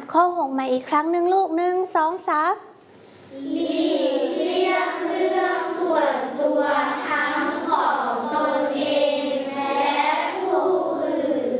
ข้อ6มาอีกครั้งหนึ่งลูก1 2 3 หลีกเลี่ยงเรื่องส่วนตัวทั้งของตนเองและผู้อื่น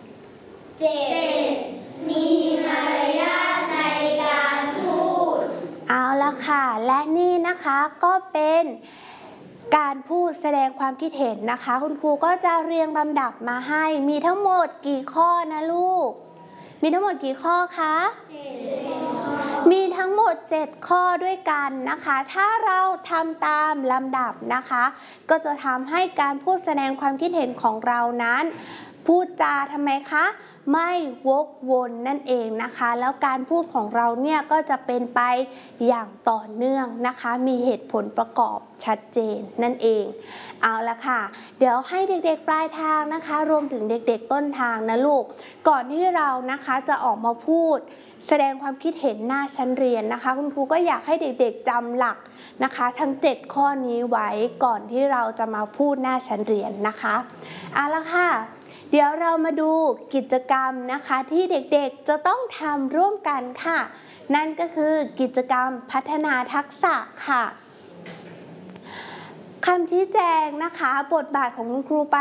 7มีมารยาทในการพูดเอาละค่ะและนี่นะคะก็เป็นการพูดแสดงความคิดเห็นนะคะคุณครูก็จะเรียงลำดับมาให้มีทั้งหมดกี่ข้อนะลูกมีทั้งหมดกี่ข้อคะมีทั้งหมด7ข้อด้วยกันนะคะถ้าเราทำตามลำดับนะคะก็จะทำให้การพูดแสดงความคิดเห็นของเรานั้นพูดจาทำไมคะไม่วกวนนั่นเองนะคะแล้วการพูดของเราเนี่ยก็จะเป็นไปอย่างต่อเนื่องนะคะมีเหตุผลประกอบชัดเจนนั่นเองเอาละค่ะเดี๋ยวให้เด็กๆปลายทางนะคะรวมถึงเด็กๆต้นทางนะลูกก่อนที่เรานะคะจะออกมาพูดแสดงความคิดเห็นหน้าชั้นเรียนนะคะคุณครูก็อยากให้เด็กๆจำหลักนะคะทั้ง7ข้อนี้ไว้ก่อนที่เราจะมาพูดหน้าชั้นเรียนนะคะเอาละค่ะเดี๋ยวเรามาดูกิจกรรมนะคะที่เด็กๆจะต้องทำร่วมกันค่ะนั่นก็คือกิจกรรมพัฒนาทักษะค่ะคำชี้แจงนะคะบทบาทของคุณครู